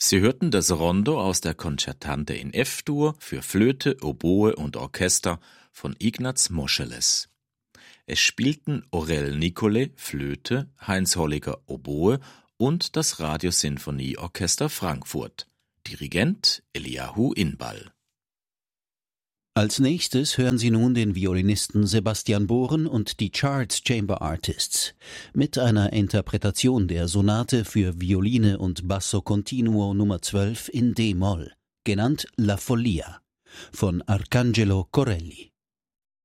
Sie hörten das Rondo aus der Concertante in F-Dur für Flöte, Oboe und Orchester von Ignaz Moscheles. Es spielten Aurel Nicolai, Flöte, Heinz Holliger, Oboe und das Radiosinfonieorchester Frankfurt. Dirigent Eliahu Inbal. Als nächstes hören Sie nun den Violinisten Sebastian Bohren und die Charts Chamber Artists mit einer Interpretation der Sonate für Violine und Basso Continuo Nummer 12 in D-Moll, genannt La Follia, von Arcangelo Corelli.